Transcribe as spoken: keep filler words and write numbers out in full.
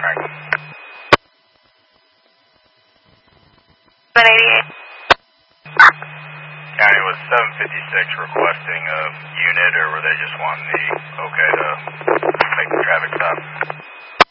Franklin. seven eighty-eight. County was seven fifty-six requesting a unit, or were they just wanting the okay to make the traffic stop?